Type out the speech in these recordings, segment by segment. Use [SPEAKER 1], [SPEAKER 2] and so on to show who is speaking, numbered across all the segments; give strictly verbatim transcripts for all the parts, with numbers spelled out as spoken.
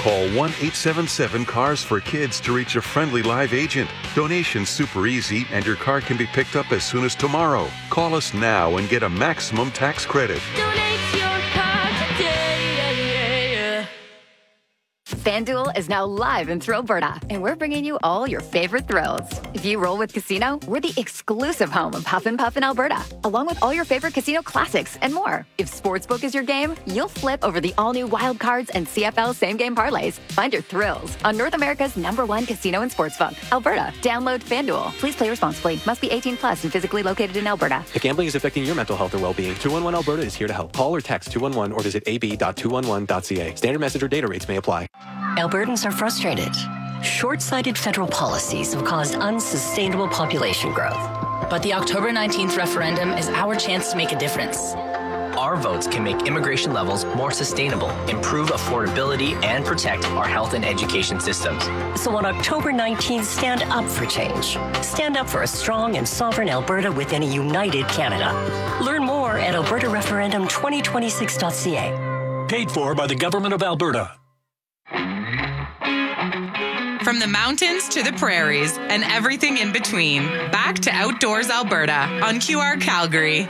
[SPEAKER 1] Call one eight seven seven cars for kids to reach a friendly live agent. Donation's super easy, and your car can be picked up as soon as tomorrow. Call us now and get a maximum tax credit.
[SPEAKER 2] Donate your car today.
[SPEAKER 3] FanDuel is now live in Thrillberta, and we're bringing you all your favorite thrills. If you roll with Casino, we're the exclusive home of Huff and Puff in Alberta, along with all your favorite casino classics and more. If Sportsbook is your game, you'll flip over the all-new Wild Cards and C F L same-game parlays. Find your thrills on North America's number one casino and sportsbook, Alberta. Download FanDuel. Please play responsibly. Must be eighteen plus and physically located in Alberta.
[SPEAKER 4] If gambling is affecting your mental health or well-being, two one one Alberta is here to help. Call or text two one one or visit a b dot two one one dot c a. Standard message or data rates may apply.
[SPEAKER 5] Albertans are frustrated. Short-sighted federal policies have caused unsustainable population growth.
[SPEAKER 6] But the October nineteenth referendum is our chance to make a difference.
[SPEAKER 7] Our votes can make immigration levels more sustainable, improve affordability, and protect our health and education systems.
[SPEAKER 5] So on October nineteenth, stand up for change. Stand up for a strong and sovereign Alberta within a united Canada. Learn more at alberta referendum twenty twenty-six dot c a.
[SPEAKER 8] Paid for by the Government of Alberta.
[SPEAKER 9] From the mountains to the prairies and everything in between, back to Outdoors Alberta on Q R Calgary.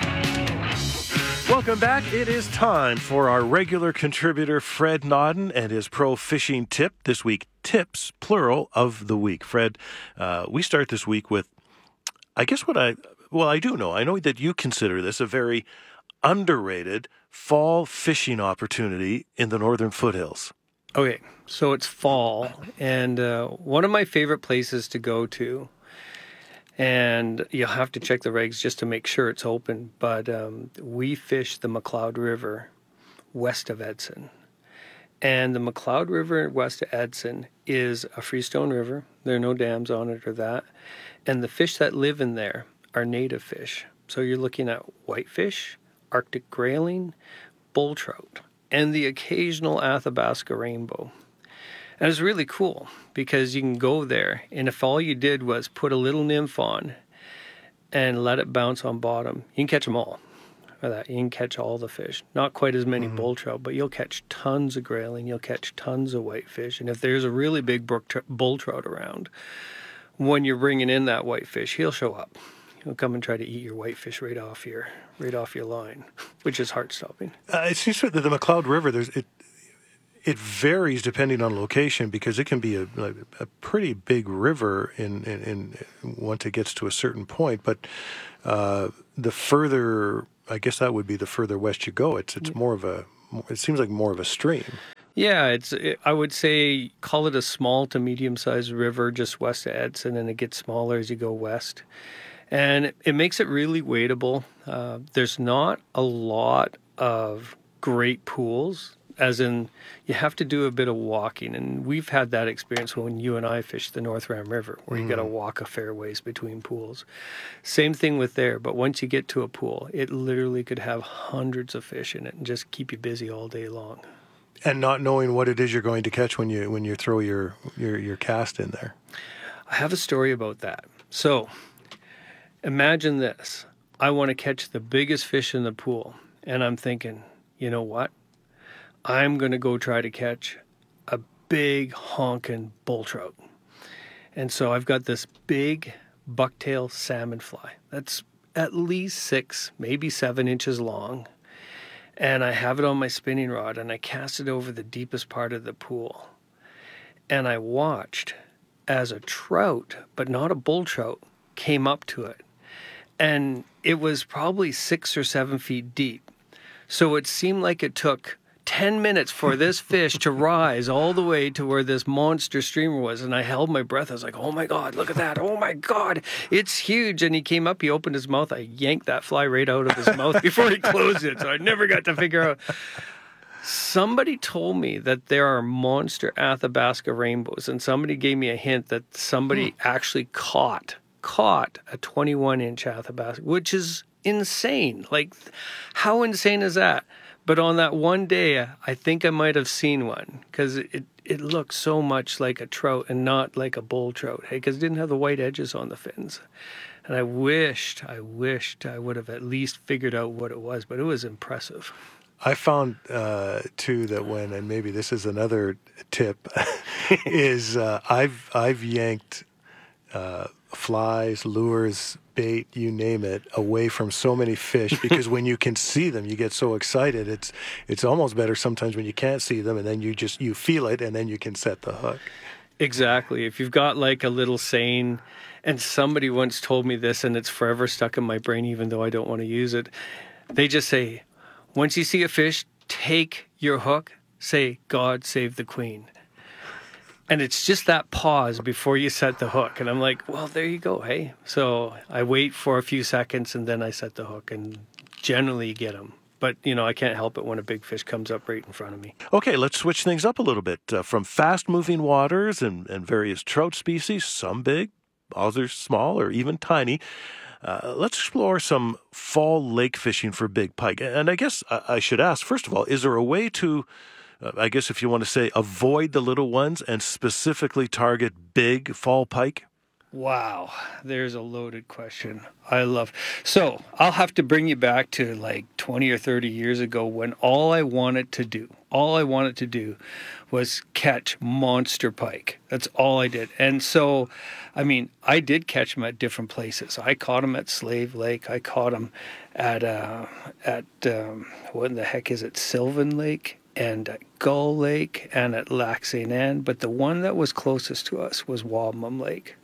[SPEAKER 10] Welcome back. It is time for our regular contributor, Fred Nodden, and his pro fishing tip. This week, tips, plural, of the week. Fred, uh, we start this week with, I guess what I, well, I do know. I know that you consider this a very underrated fall fishing opportunity in the Northern Foothills.
[SPEAKER 11] Okay, so it's fall, and uh, one of my favorite places to go to, and you'll have to check the regs just to make sure it's open, but um, we fish the McLeod River west of Edson. And the McLeod River west of Edson is a freestone river. There are no dams on it or that. And the fish that live in there are native fish. So you're looking at whitefish, Arctic grayling, bull trout, and the occasional Athabasca rainbow. And it's really cool because you can go there, and if all you did was put a little nymph on and let it bounce on bottom, you can catch them all. Or that you can catch all the fish. Not quite as many mm-hmm. bull trout, but you'll catch tons of grayling, you'll catch tons of whitefish. And if there's a really big brook tr- bull trout around, when you're bringing in that whitefish, he'll show up. He'll come and try to eat your whitefish right off your right off your line, which is heart stopping. Uh,
[SPEAKER 10] it seems that the McLeod River, there's it. It varies depending on location because it can be a, a pretty big river in, in, in once it gets to a certain point. But uh, the further, I guess that would be the further west you go. It's it's more of a. It seems like more of a stream.
[SPEAKER 11] Yeah, it's. It, I would say call it a small to medium-sized river just west of Edson, and it gets smaller as you go west. And it, it makes it really wadeable. Uh, there's not a lot of great pools, as in you have to do a bit of walking. And we've had that experience when you and I fished the North Ram River, where you mm. got to walk a fair ways between pools. Same thing with there, but once you get to a pool, it literally could have hundreds of fish in it and just keep you busy all day long.
[SPEAKER 10] And not knowing what it is you're going to catch when you when you throw your, your, your cast in there.
[SPEAKER 11] I have a story about that. So imagine this. I want to catch the biggest fish in the pool. And I'm thinking, you know what? I'm going to go try to catch a big honking bull trout. And so I've got this big bucktail salmon fly that's at least six, maybe seven inches long. And I have it on my spinning rod, and I cast it over the deepest part of the pool. And I watched as a trout, but not a bull trout, came up to it. And it was probably six or seven feet deep. So it seemed like it took ten minutes for this fish to rise all the way to where this monster streamer was. And I held my breath. I was like, oh my God, look at that. Oh my God, it's huge. And he came up, he opened his mouth. I yanked that fly right out of his mouth before he closed it. So I never got to figure out. Somebody told me that there are monster Athabasca rainbows. And somebody gave me a hint that somebody hmm. actually caught, caught a twenty-one inch Athabasca, which is insane. Like, how insane is that? But on that one day, I think I might have seen one because it, it looked so much like a trout and not like a bull trout, hey, because it didn't have the white edges on the fins. And I wished, I wished I would have at least figured out what it was, but it was impressive.
[SPEAKER 10] I found, uh, too, that when, and maybe this is another tip, is uh, I've I've yanked uh, flies, lures, bait, you name it, away from so many fish because when you can see them, you get so excited. It's it's almost better sometimes when you can't see them, and then you just you feel it, and then you can set the hook.
[SPEAKER 11] Exactly. If you've got like a little saying, and somebody once told me this, and it's forever stuck in my brain, even though I don't want to use it. They just say, once you see a fish, take your hook, say, God save the Queen. And it's just that pause before you set the hook. And I'm like, well, there you go, hey? So I wait for a few seconds, and then I set the hook, and generally get them. But, you know, I can't help it when a big fish comes up right in front of me.
[SPEAKER 10] Okay, let's switch things up a little bit. Uh, from fast-moving waters and, and various trout species, some big, others small or even tiny, uh, let's explore some fall lake fishing for big pike. And I guess I, I should ask, first of all, is there a way to... Uh, I guess if you want to say avoid the little ones and specifically target big fall pike?
[SPEAKER 11] Wow, there's a loaded question. I love. So I'll have to bring you back to like twenty or thirty years ago when all I wanted to do, all I wanted to do was catch monster pike. That's all I did. And so, I mean, I did catch them at different places. I caught them at Slave Lake. I caught them at, uh, at um, what in the heck is it, Sylvan Lake? And at Gull Lake and at Lac Saint Anne, but the one that was closest to us was Wabamun Lake.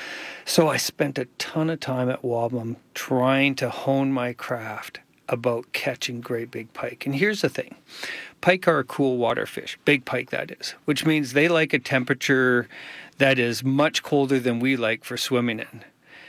[SPEAKER 11] So I spent a ton of time at Wabamun trying to hone my craft about catching great big pike. And here's the thing. Pike are a cool water fish, big pike that is, which means they like a temperature that is much colder than we like for swimming in.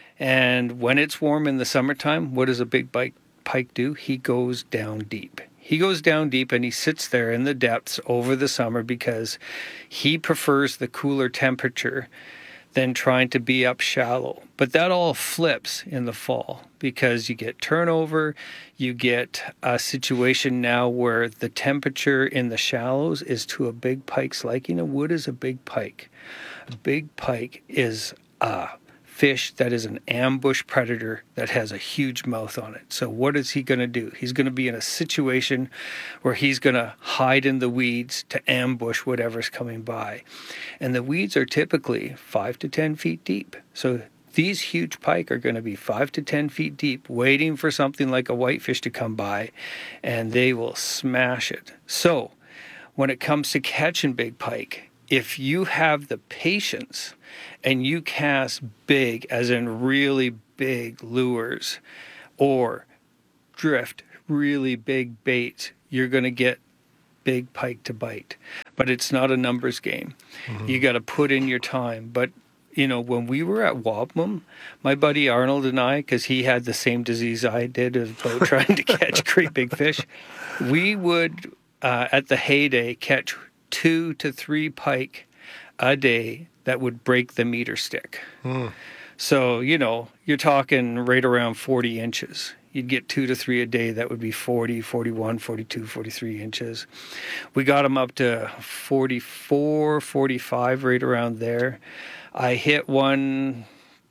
[SPEAKER 11] And when it's warm in the summertime, what does a big pike pike do? He goes down deep. He goes down deep and he sits there in the depths over the summer because he prefers the cooler temperature than trying to be up shallow. But that all flips in the fall because you get turnover, you get a situation now where the temperature in the shallows is to a big pike's liking. And what is a big pike? A big pike is a fish that is an ambush predator that has a huge mouth on it. So what is he going to do? He's going to be in a situation where he's going to hide in the weeds to ambush whatever's coming by. And the weeds are typically five to ten feet deep. So these huge pike are going to be five to ten feet deep, waiting for something like a whitefish to come by, and they will smash it. So when it comes to catching big pike, if you have the patience and you cast big, as in really big lures, or drift really big baits, you're going to get big pike to bite. But it's not a numbers game. Mm-hmm. You got to put in your time. But, you know, when we were at Wabamun, my buddy Arnold and I, because he had the same disease I did about trying to catch great big fish, we would, uh, at the heyday, catch two to three pike a day that would break the meter stick. Mm. So, you know, you're talking right around forty inches. You'd get two to three a day. That would be forty, forty-one, forty-two, forty-three inches. We got them up to forty-four, forty-five, right around there. I hit one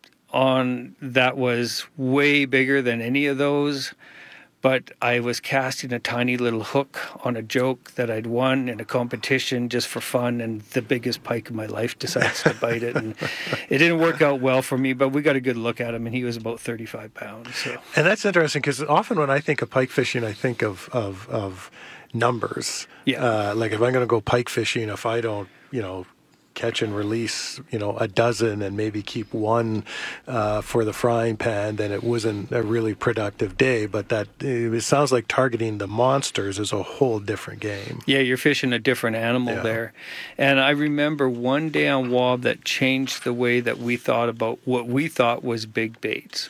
[SPEAKER 11] on that was way bigger than any of those. But I was casting a tiny little hook on a joke that I'd won in a competition just for fun, and the biggest pike of my life decides to bite it. And it didn't work out well for me, but we got a good look at him, and he was about thirty-five pounds. So.
[SPEAKER 10] And that's interesting because often when I think of pike fishing, I think of, of, of numbers.
[SPEAKER 11] Yeah.
[SPEAKER 10] Uh, like if I'm going to go pike fishing, if I don't, you know, catch and release, you know, a dozen and maybe keep one uh, for the frying pan, then it wasn't a really productive day. But that it sounds like targeting the monsters is a whole different game.
[SPEAKER 11] Yeah, you're fishing a different animal yeah. there. And I remember one day on Wab that changed the way that we thought about what we thought was big baits.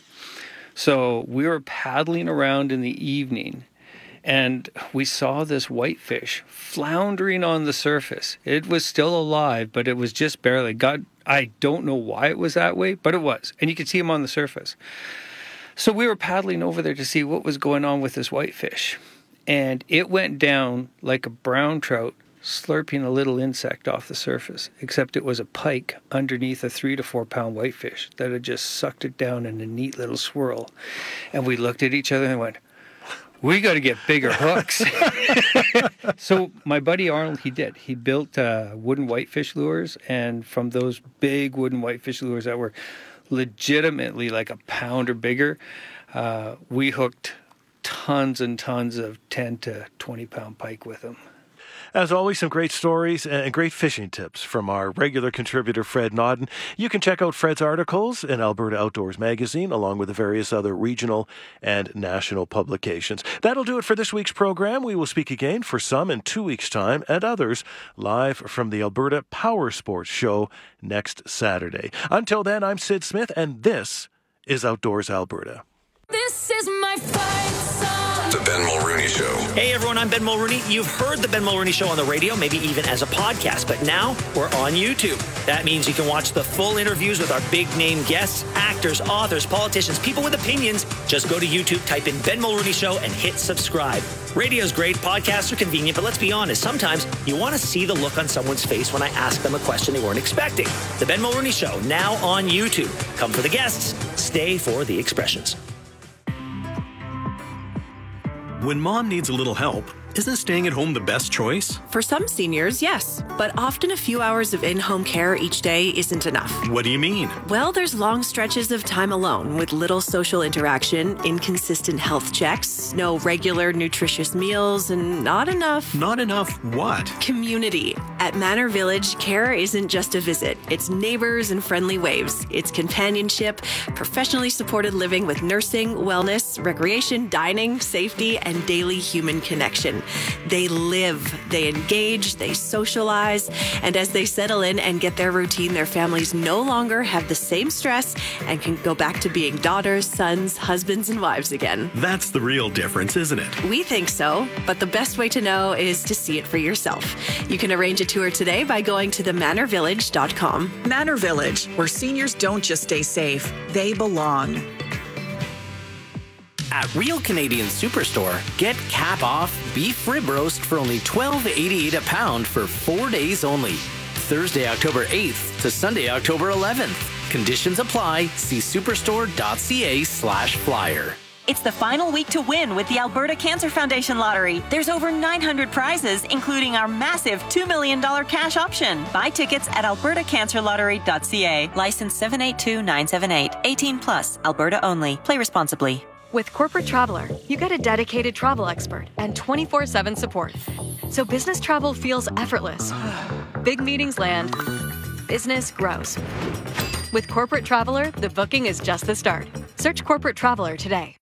[SPEAKER 11] So we were paddling around in the evening, and we saw this whitefish floundering on the surface. It was still alive, but it was just barely. God, I don't know why it was that way, but it was. And you could see him on the surface. So we were paddling over there to see what was going on with this whitefish. And it went down like a brown trout, slurping a little insect off the surface, except it was a pike underneath a three to four pound whitefish that had just sucked it down in a neat little swirl. And we looked at each other and went, we got to get bigger hooks. So my buddy Arnold, he did. He built uh, wooden whitefish lures, and from those big wooden whitefish lures that were legitimately like a pound or bigger, uh, we hooked tons and tons of ten to twenty pound pike with them.
[SPEAKER 10] As always, some great stories and great fishing tips from our regular contributor, Fred Nodden. You can check out Fred's articles in Alberta Outdoors Magazine, along with the various other regional and national publications. That'll do it for this week's program. We will speak again for some in two weeks' time, and others live from the Alberta Power Sports Show next Saturday. Until then, I'm Sid Smith, and this is Outdoors Alberta.
[SPEAKER 2] This is my fight song.
[SPEAKER 12] The Ben Mulrooney Show. Hey everyone, I'm Ben Mulrooney. You've heard the Ben Mulrooney Show on the radio, maybe even as a podcast, but now we're on YouTube. That means you can watch the full interviews with our big name guests, actors, authors, politicians, people with opinions. Just go to YouTube, type in Ben Mulrooney Show, and hit subscribe. Radio's great, podcasts are convenient, but let's be honest, sometimes you want to see the look on someone's face when I ask them a question they weren't expecting. The Ben Mulrooney Show, now on YouTube. Come for the guests, stay for the expressions.
[SPEAKER 13] When mom needs a little help, isn't staying at home the best choice?
[SPEAKER 14] For some seniors, yes. But often a few hours of in-home care each day isn't enough.
[SPEAKER 13] What do you mean?
[SPEAKER 14] Well, there's long stretches of time alone with little social interaction, inconsistent health checks, no regular nutritious meals, and not enough...
[SPEAKER 13] Not enough what?
[SPEAKER 14] Community. At Manor Village, care isn't just a visit. It's neighbors and friendly waves. It's companionship, professionally supported living with nursing, wellness, recreation, dining, safety, and daily human connection. They live, they engage, they socialize, and as they settle in and get their routine, their families no longer have the same stress and can go back to being daughters, sons, husbands, and wives again.
[SPEAKER 13] That's the real difference, isn't it?
[SPEAKER 14] We think so, but the best way to know is to see it for yourself. You can arrange a tour today by going to the manor village dot com.
[SPEAKER 15] Manor Village, where seniors don't just stay safe, they belong.
[SPEAKER 16] At Real Canadian Superstore, get cap off beef rib roast for only twelve eighty-eight a pound for four days only. Thursday, October eighth to Sunday, October eleventh. Conditions apply. See superstore.ca slash flyer.
[SPEAKER 17] It's the final week to win with the Alberta Cancer Foundation Lottery. There's over nine hundred prizes, including our massive two million dollars cash option. Buy tickets at alberta cancer lottery dot c a. License seven eight two nine seven eight. eighteen plus. Alberta only. Play responsibly.
[SPEAKER 18] With Corporate Traveler, you get a dedicated travel expert and twenty-four seven support. So business travel feels effortless. Big meetings land. Business grows. With Corporate Traveler, the booking is just the start. Search Corporate Traveler today.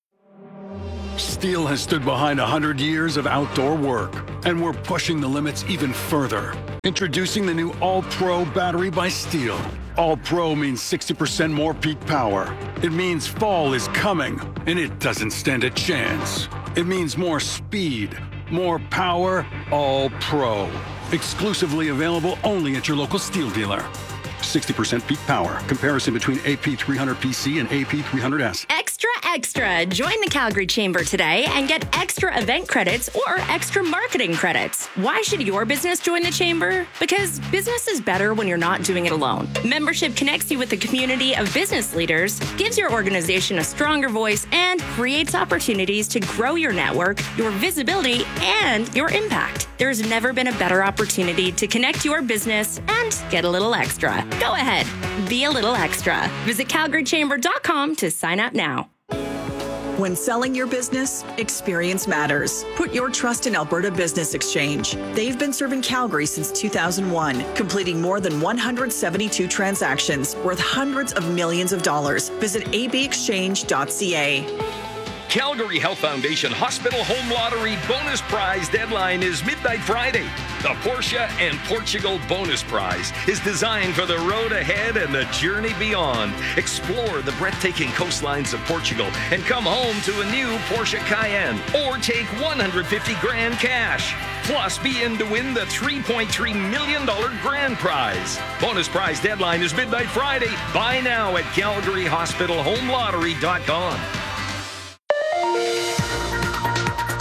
[SPEAKER 19] Steel has stood behind one hundred years of outdoor work, and we're pushing the limits even further. Introducing the new All-Pro battery by Steel. All-Pro means sixty percent more peak power. It means fall is coming, and it doesn't stand a chance. It means more speed, more power, All-Pro. Exclusively available only at your local Steel dealer. sixty percent peak power. Comparison between A P three hundred P C and A P three hundred S.
[SPEAKER 20] Extra, extra. Join the Calgary Chamber today and get extra event credits or extra marketing credits. Why should your business join the Chamber? Because business is better when you're not doing it alone. Membership connects you with a community of business leaders, gives your organization a stronger voice, and creates opportunities to grow your network, your visibility, and your impact. There's never been a better opportunity to connect your business and get a little extra. Go ahead, be a little extra. Visit calgary chamber dot com to sign up now.
[SPEAKER 15] When selling your business, experience matters. Put your trust in Alberta Business Exchange. They've been serving Calgary since two thousand one, completing more than one hundred seventy-two transactions worth hundreds of millions of dollars. Visit a b exchange dot c a.
[SPEAKER 21] Calgary Health Foundation Hospital Home Lottery bonus prize deadline is midnight Friday. The Porsche and Portugal bonus prize is designed for the road ahead and the journey beyond. Explore the breathtaking coastlines of Portugal and come home to a new Porsche Cayenne or take one hundred fifty grand cash. Plus, be in to win the three point three million dollars grand prize. Bonus prize deadline is midnight Friday. Buy now at calgary hospital home lottery dot com.
[SPEAKER 22] From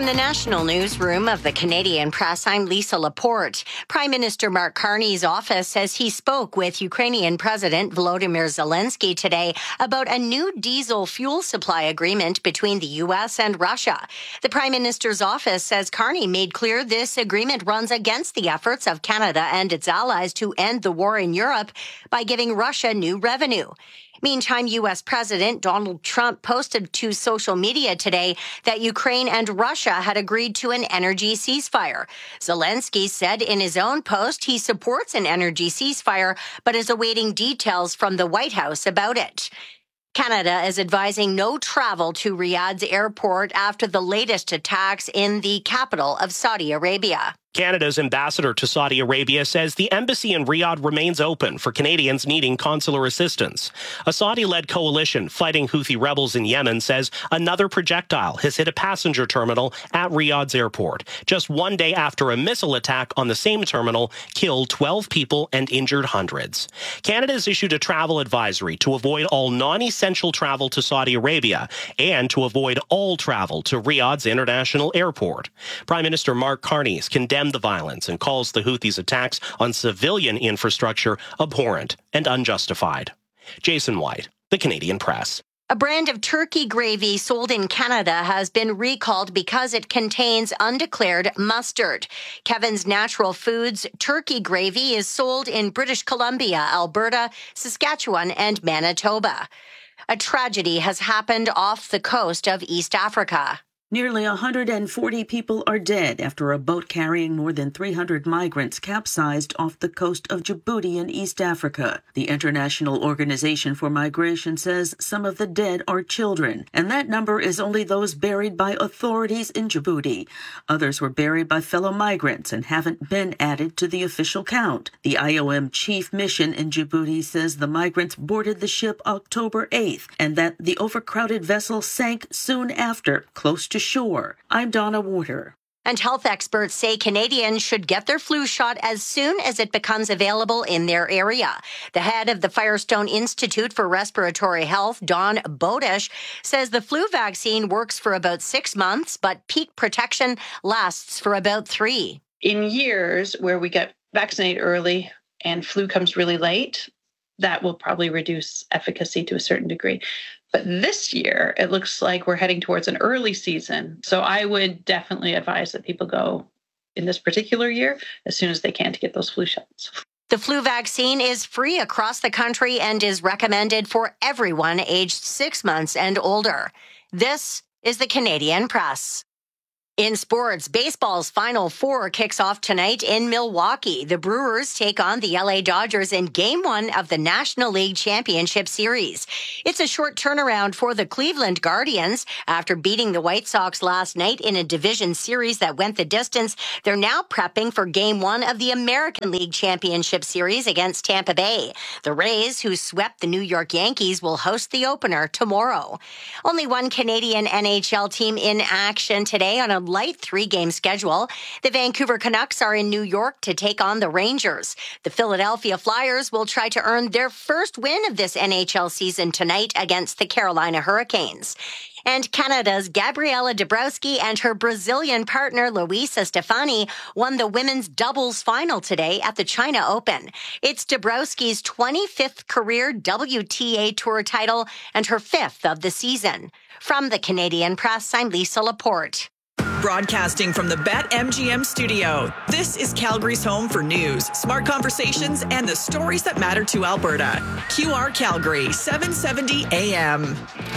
[SPEAKER 1] the national newsroom of the Canadian Press, I'm Lisa Laporte. Prime Minister Mark Carney's office says he spoke with Ukrainian President Volodymyr Zelensky today about a new diesel fuel supply agreement between the U S and Russia. The Prime Minister's office says Carney made clear this agreement runs against the efforts of Canada and its allies to end the war in Europe by giving Russia new revenue. Meantime, U S. President Donald Trump posted to social media today that Ukraine and Russia had agreed to an energy ceasefire. Zelensky said in his own post he supports an energy ceasefire, but is awaiting details from the White House about it. Canada is advising no travel to Riyadh's airport after the latest attacks in the capital of Saudi Arabia.
[SPEAKER 22] Canada's ambassador to Saudi Arabia says the embassy in Riyadh remains open for Canadians needing consular assistance. A Saudi-led coalition fighting Houthi rebels in Yemen says another projectile has hit a passenger terminal at Riyadh's airport, just one day after a missile attack on the same terminal killed twelve people and injured hundreds. Canada has issued a travel advisory to avoid all non-essential travel to Saudi Arabia and to avoid all travel to Riyadh's international airport. Prime Minister Mark Carney has condemned the violence and calls the Houthis' attacks on civilian infrastructure abhorrent and unjustified. Jason White, the Canadian Press.
[SPEAKER 1] A brand of turkey gravy sold in Canada has been recalled because it contains undeclared mustard. Kevin's Natural Foods turkey gravy is sold in British Columbia, Alberta, Saskatchewan, and Manitoba. A tragedy has happened off the coast of East Africa.
[SPEAKER 23] Nearly one hundred forty people are dead after a boat carrying more than three hundred migrants capsized off the coast of Djibouti in East Africa. The International Organization for Migration says some of the dead are children, and that number is only those buried by authorities in Djibouti. Others were buried by fellow migrants and haven't been added to the official count. The I O M chief mission in Djibouti says the migrants boarded the ship October eighth and that the overcrowded vessel sank soon after, close to shore. I'm Donna Warder.
[SPEAKER 1] And health experts say Canadians should get their flu shot as soon as it becomes available in their area. The head of the Firestone Institute for Respiratory Health, Dawn Bodish, says the flu vaccine works for about six months, but peak protection lasts for about three.
[SPEAKER 24] In years where we get vaccinated early and flu comes really late, that will probably reduce efficacy to a certain degree. But this year, it looks like we're heading towards an early season. So I would definitely advise that people go in this particular year as soon as they can to get those flu shots.
[SPEAKER 1] The flu vaccine is free across the country and is recommended for everyone aged six months and older. This is the Canadian Press. In sports, baseball's Final Four kicks off tonight in Milwaukee. The Brewers take on the L A Dodgers in Game one of the National League Championship Series. It's a short turnaround for the Cleveland Guardians. After beating the White Sox last night in a division series that went the distance, they're now prepping for Game one of the American League Championship Series against Tampa Bay. The Rays, who swept the New York Yankees, will host the opener tomorrow. Only one Canadian N H L team in action today on a light three-game schedule. The Vancouver Canucks are in New York to take on the Rangers. The Philadelphia Flyers will try to earn their first win of this N H L season tonight against the Carolina Hurricanes. And Canada's Gabriela Dabrowski and her Brazilian partner Luisa Stefani won the women's doubles final today at the China Open. It's Dabrowski's twenty-fifth career W T A Tour title and her fifth of the season. From the Canadian Press, I'm Lisa Laporte.
[SPEAKER 15] Broadcasting from the BetMGM studio, this is Calgary's home for news, smart conversations, and the stories that matter to Alberta. Q R Calgary, seven seventy A M.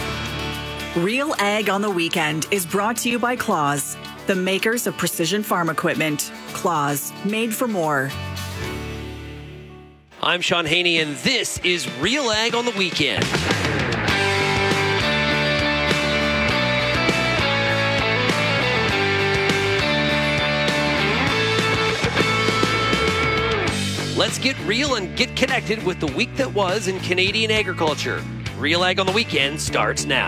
[SPEAKER 15] Real Ag on the Weekend is brought to you by Claws, the makers of precision farm equipment. Claws, made for more.
[SPEAKER 25] I'm Sean Haney, and this is Real Ag on the Weekend. Let's get real and get connected with the week that was in Canadian agriculture. Real Ag on the Weekend starts now.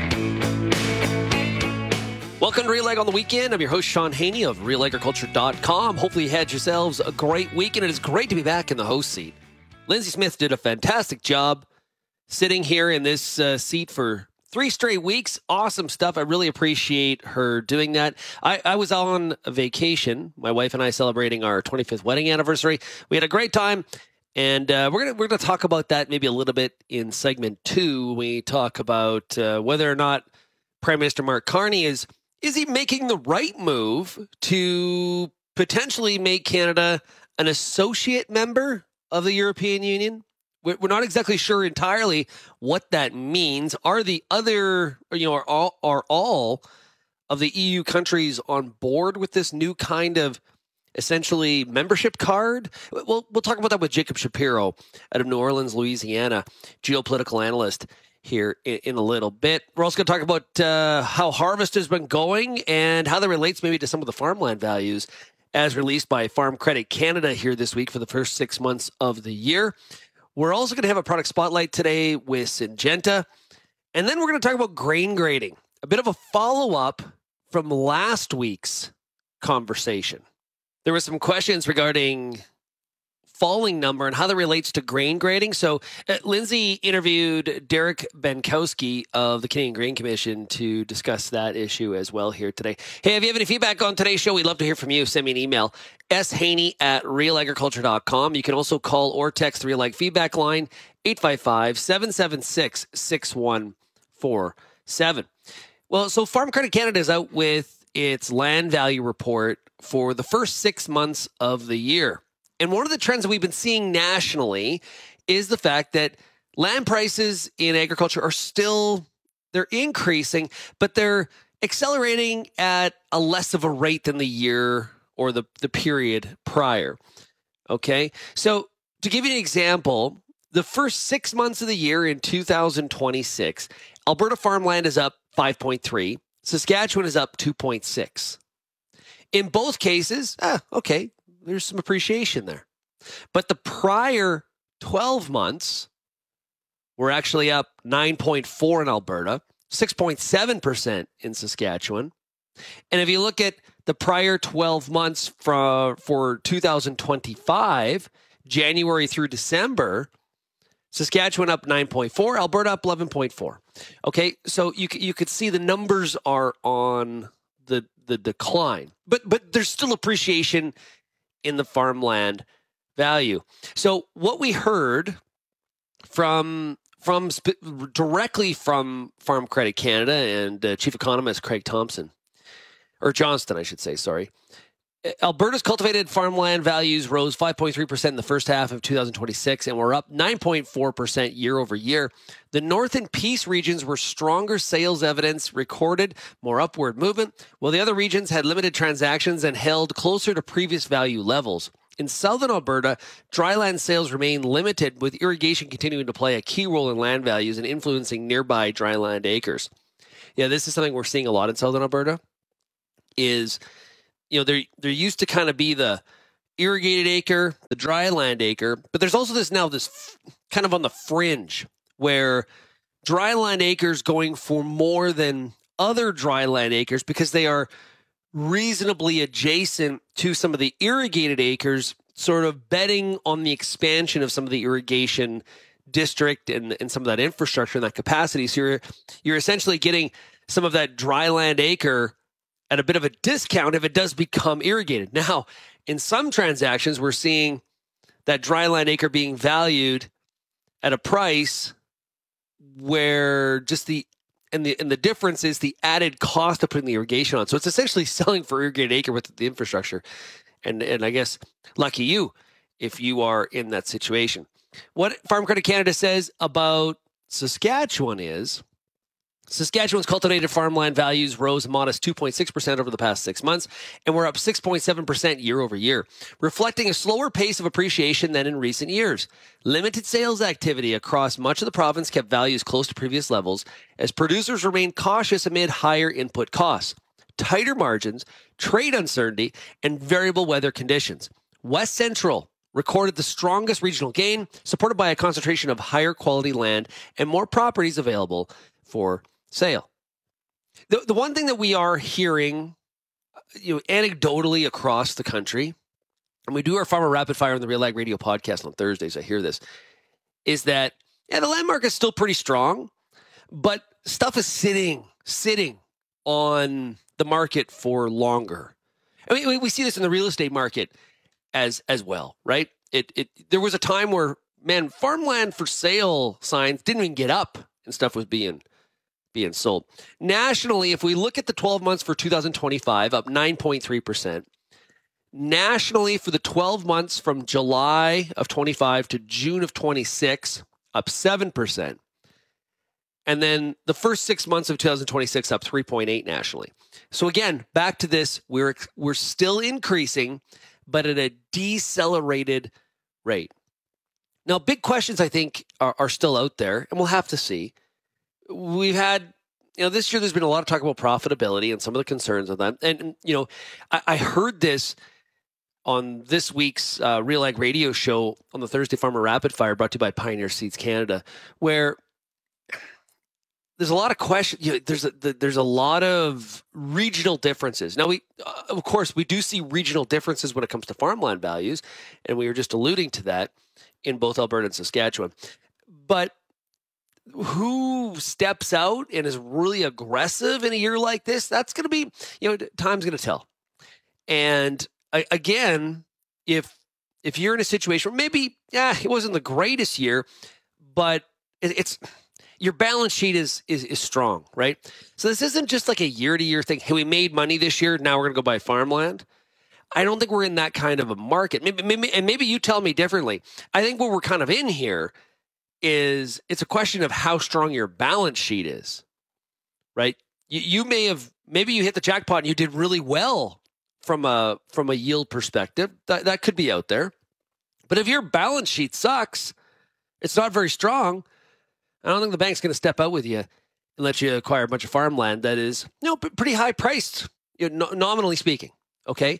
[SPEAKER 25] Welcome to Real Ag on the Weekend. I'm your host, Sean Haney of real agriculture dot com. Hopefully you had yourselves a great week, and it is great to be back in the host seat. Lindsay Smith did a fantastic job sitting here in this uh, seat for three straight weeks. Awesome stuff. I really appreciate her doing that. I, I was on vacation, my wife and I celebrating our twenty-fifth wedding anniversary. We had a great time. And uh, we're gonna we're gonna talk about that maybe a little bit in segment two. We talk about uh, whether or not Prime Minister Mark Carney is is he making the right move to potentially make Canada an associate member of the European Union. We're not exactly sure entirely what that means. Are the other, you know, are all are all of the E U countries on board with this new kind of essentially membership card? We'll, we'll talk about that with Jacob Shapiro out of New Orleans, Louisiana, geopolitical analyst here in, in a little bit. We're also going to talk about uh, how harvest has been going and how that relates maybe to some of the farmland values as released by Farm Credit Canada here this week for the first six months of the year. We're also going to have a product spotlight today with Syngenta. And then we're going to talk about grain grading, a bit of a follow-up from last week's conversation. There were some questions regarding falling number and how that relates to grain grading. So uh, Lindsay interviewed Derek Benkowski of the Canadian Grain Commission to discuss that issue as well here today. Hey, if you have any feedback on today's show, we'd love to hear from you. Send me an email, shaney at real agriculture dot com. You can also call or text the Real Ag feedback line, eight five five, seven seven six, six one four seven. Well, so Farm Credit Canada is out with its land value report for the first six months of the year. And one of the trends that we've been seeing nationally is the fact that land prices in agriculture are still, they're increasing, but they're accelerating at a less of a rate than the year or the, the period prior. Okay. So to give you an example, the first six months of the year in two thousand twenty-six, Alberta farmland is up five point three. Saskatchewan is up two point six. In both cases, ah, okay, there's some appreciation there. But the prior twelve months were actually up nine point four in Alberta, six point seven percent in Saskatchewan. And if you look at the prior twelve months for, for two thousand twenty-five, January through December, Saskatchewan up nine point four, Alberta up eleven point four. Okay, so you you could see the numbers are on the the decline, but but there's still appreciation in the farmland value. So what we heard from from directly from Farm Credit Canada and uh, Chief Economist Craig Thompson, or Johnston, I should say, sorry. Alberta's cultivated farmland values rose five point three percent in the first half of two thousand twenty-six and were up nine point four percent year over year. The North and Peace regions were stronger sales evidence recorded, more upward movement, while the other regions had limited transactions and held closer to previous value levels. In southern Alberta, dryland sales remain limited, with irrigation continuing to play a key role in land values and influencing nearby dryland acres. Yeah, this is something we're seeing a lot in southern Alberta, is... You know, there there used to kind of be the irrigated acre, the dry land acre, but there's also this now this f- kind of on the fringe where dry land acres going for more than other dry land acres because they are reasonably adjacent to some of the irrigated acres, sort of betting on the expansion of some of the irrigation district and, and some of that infrastructure and that capacity. So you're you're essentially getting some of that dry land acre at a bit of a discount if it does become irrigated. Now, in some transactions, we're seeing that dryland acre being valued at a price where just the and the and the difference is the added cost of putting the irrigation on. So it's essentially selling for irrigated acre with the infrastructure. And and I guess lucky you if you are in that situation. What Farm Credit Canada says about Saskatchewan is Saskatchewan's cultivated farmland values rose a modest two point six percent over the past six months and were up six point seven percent year over year, reflecting a slower pace of appreciation than in recent years. Limited sales activity across much of the province kept values close to previous levels as producers remained cautious amid higher input costs, tighter margins, trade uncertainty, and variable weather conditions. West Central recorded the strongest regional gain, supported by a concentration of higher quality land and more properties available for sale. The the one thing that we are hearing, you know, anecdotally across the country, and we do our Farmer Rapid Fire on the Real Ag Radio podcast on Thursdays, I hear this, is that, yeah, the land market is still pretty strong, but stuff is sitting, sitting on the market for longer. I mean, we, we see this in the real estate market as as well, right? It it there was a time where, man, farmland for sale signs didn't even get up and stuff was being being sold. Nationally, if we look at the twelve months for two thousand twenty-five, up nine point three percent. Nationally, for the twelve months from July of twenty-five to June of twenty-six, up seven percent. And then the first six months of two thousand twenty-six, up three point eight nationally. So again, back to this, we're we're still increasing, but at a decelerated rate. Now, big questions, I think, are, are still out there, and we'll have to see. We've had, you know, this year there's been a lot of talk about profitability and some of the concerns of that. And, you know, I, I heard this on this week's uh, Real Ag Radio show on the Thursday Farmer Rapid Fire, brought to you by Pioneer Seeds Canada, where there's a lot of questions. You know, there's a, there's a lot of regional differences. Now, we, uh, of course, we do see regional differences when it comes to farmland values, and we were just alluding to that in both Alberta and Saskatchewan. But who steps out and is really aggressive in a year like this? That's going to be, you know, time's going to tell. And I, again, if if you're in a situation where maybe, yeah, it wasn't the greatest year, but it, it's your balance sheet is, is is strong, right? So this isn't just like a year-to-year thing. Hey, we made money this year, now we're going to go buy farmland. I don't think we're in that kind of a market. Maybe, maybe, and maybe you tell me differently. I think what we're kind of in here is it's a question of how strong your balance sheet is, right? You, you may have, maybe you hit the jackpot and you did really well from a from a yield perspective. That that could be out there. But if your balance sheet sucks, it's not very strong, I don't think the bank's going to step out with you and let you acquire a bunch of farmland that is, you know, pretty high priced, you know, nominally speaking. Okay.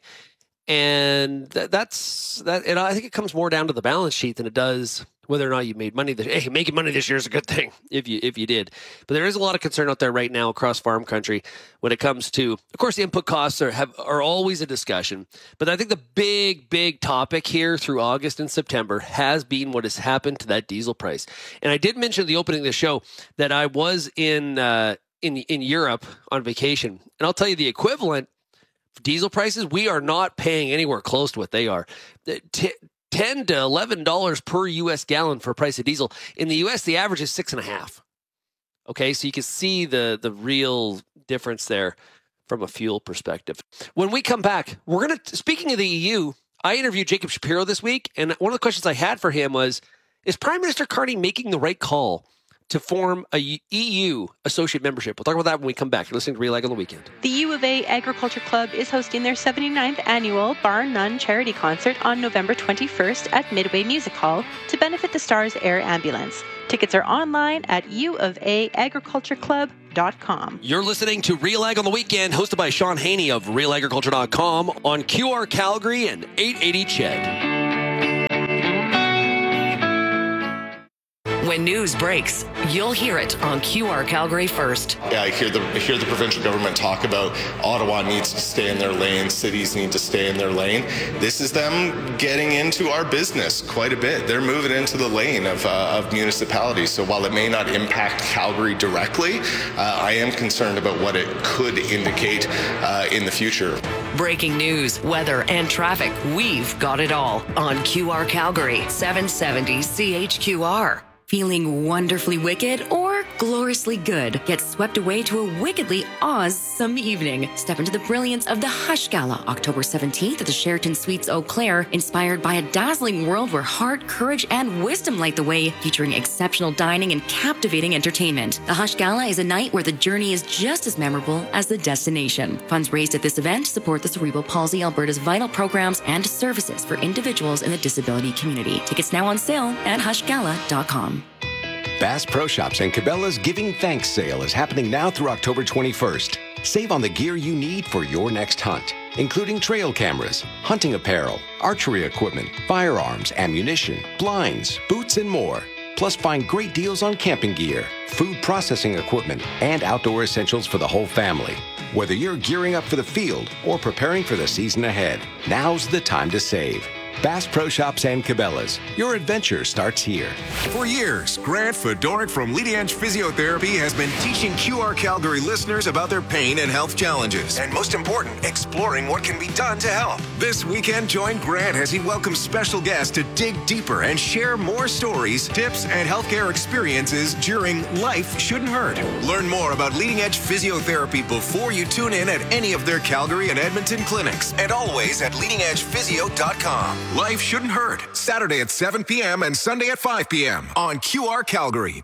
[SPEAKER 25] And that, that's that. And I think it comes more down to the balance sheet than it does whether or not you made money. This, hey, making money this year is a good thing if you if you did. But there is a lot of concern out there right now across farm country when it comes to, of course, the input costs are have are always a discussion. But I think the big big topic here through August and September has been what has happened to that diesel price. And I did mention at the opening of the show that I was in uh, in in Europe on vacation, and I'll tell you the equivalent. Diesel prices, we are not paying anywhere close to what they are. T- ten to eleven dollars per U S gallon for a price of diesel. In the U S, the average is six and a half. Okay, so you can see the the real difference there from a fuel perspective. When we come back, we're gonna. Speaking of the E U, I interviewed Jacob Shapiro this week, and one of the questions I had for him was: is Prime Minister Carney making the right call to form a E U associate membership? We'll talk about that when we come back. You're listening to Real Ag on the Weekend.
[SPEAKER 3] The U of A Agriculture Club is hosting their seventy-ninth annual Bar None charity concert on November twenty-first at Midway Music Hall to benefit the Stars Air Ambulance. Tickets are online at u of a agriculture club dot com.
[SPEAKER 25] You're listening to Real Ag on the Weekend, hosted by Sean Haney of real agriculture dot com on Q R Calgary and eight eighty C H E D.
[SPEAKER 4] When news breaks, you'll hear it on Q R Calgary first.
[SPEAKER 5] Yeah, I hear the I hear the provincial government talk about Ottawa needs to stay in their lane, cities need to stay in their lane. This is them getting into our business quite a bit. They're moving into the lane of, uh, of municipalities. So while it may not impact Calgary directly, uh, I am concerned about what it could indicate uh, in the future.
[SPEAKER 4] Breaking news, weather, and traffic. We've got it all on Q R Calgary, seven seventy C H Q R. Feeling wonderfully wicked or gloriously good? Get swept away to a wickedly awesome evening. Step into the brilliance of the Hush Gala, October seventeenth at the Sheraton Suites Eau Claire, inspired by a dazzling world where heart, courage, and wisdom light the way, featuring exceptional dining and captivating entertainment. The Hush Gala is a night where the journey is just as memorable as the destination. Funds raised at this event support the Cerebral Palsy Alberta's vital programs and services for individuals in the disability community. Tickets now on sale at hush gala dot com.
[SPEAKER 6] Bass Pro Shops and Cabela's Giving Thanks sale is happening now through October twenty-first. Save on the gear you need for your next hunt, including trail cameras, hunting apparel, archery equipment, firearms, ammunition, blinds, boots, and more. Plus, find great deals on camping gear, food processing equipment, and outdoor essentials for the whole family. Whether you're gearing up for the field or preparing for the season ahead, now's the time to save. Bass Pro Shops and Cabela's. Your adventure starts here.
[SPEAKER 7] For years, Grant Fedoruk from Leading Edge Physiotherapy has been teaching Q R Calgary listeners about their pain and health challenges. And most important, exploring what can be done to help. This weekend, join Grant as he welcomes special guests to dig deeper and share more stories, tips, and healthcare experiences during Life Shouldn't Hurt. Learn more about Leading Edge Physiotherapy before you tune in at any of their Calgary and Edmonton clinics. And always at leading edge physio dot com. Life Shouldn't Hurt, Saturday at seven p.m. and Sunday at five p.m. on Q R Calgary.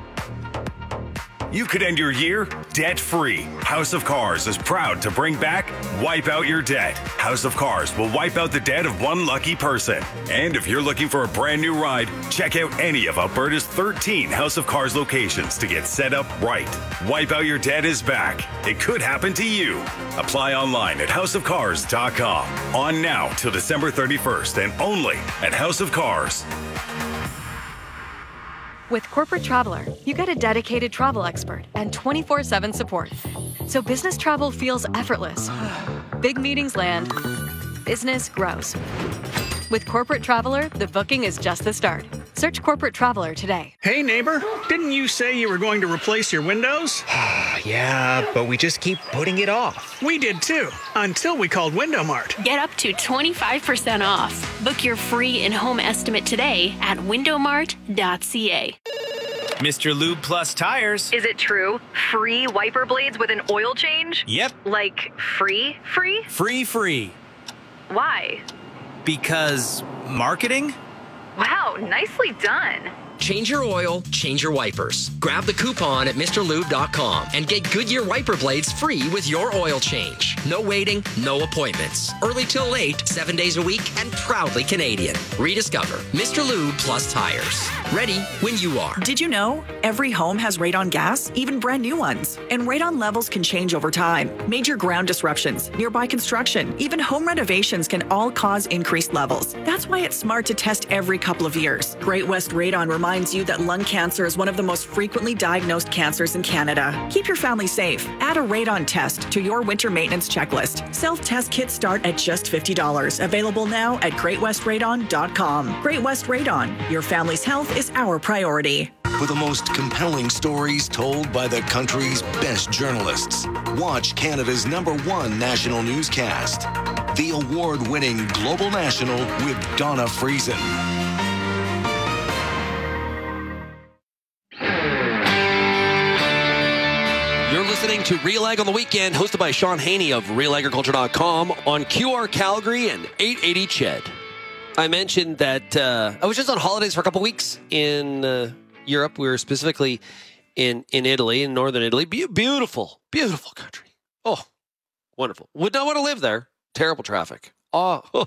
[SPEAKER 8] You could end your year debt-free. House of Cars is proud to bring back Wipe Out Your Debt. House of Cars will wipe out the debt of one lucky person. And if you're looking for a brand new ride, check out any of Alberta's thirteen House of Cars locations to get set up right. Wipe Out Your Debt is back. It could happen to you. Apply online at house of cars dot com. On now till December thirty-first and only at House of Cars.
[SPEAKER 18] With Corporate Traveler, you get a dedicated travel expert and twenty-four seven support. So business travel feels effortless. Big meetings land. Business grows. With Corporate Traveler, the booking is just the start. Search Corporate Traveler today.
[SPEAKER 9] Hey, neighbor, didn't you say you were going to replace your windows?
[SPEAKER 10] Yeah, but we just keep putting it off.
[SPEAKER 9] We did too, until we called Window Mart.
[SPEAKER 11] Get up to twenty-five percent off. Book your free in-home estimate today at window mart dot c a.
[SPEAKER 26] Mister Lube Plus Tires.
[SPEAKER 27] Is it true? Free wiper blades with an oil change?
[SPEAKER 26] Yep.
[SPEAKER 27] Like free, free?
[SPEAKER 26] Free, free.
[SPEAKER 27] Why?
[SPEAKER 26] Because marketing?
[SPEAKER 27] Wow, nicely done.
[SPEAKER 28] Change your oil, change your wipers. Grab the coupon at Mister Lube dot com and get Goodyear wiper blades free with your oil change. No waiting, no appointments. Early till late, seven days a week, and proudly Canadian. Rediscover Mister Lube Plus Tires. Ready when you are.
[SPEAKER 15] Did you know every home has radon gas, even brand new ones? And radon levels can change over time. Major ground disruptions, nearby construction, even home renovations can all cause increased levels. That's why it's smart to test every couple of years. Great West Radon reminds you that lung cancer is one of the most frequently diagnosed cancers in Canada. Keep your family safe. Add a radon test to your winter maintenance checklist. Self-test kits start at just fifty dollars. Available now at great west radon dot com. Great West Radon. Your family's health is our priority.
[SPEAKER 29] For the most compelling stories told by the country's best journalists, watch Canada's number one national newscast, the award-winning Global National with Donna Friesen.
[SPEAKER 25] You're listening to Real Ag on the Weekend, hosted by Sean Haney of real agriculture dot com on Q R Calgary and eight eighty C H E D. I mentioned that uh, I was just on holidays for a couple weeks in uh, Europe. We were specifically in, in Italy, in northern Italy. Be- beautiful, beautiful country. Oh, wonderful. Would not want to live there. Terrible traffic. Oh, oh.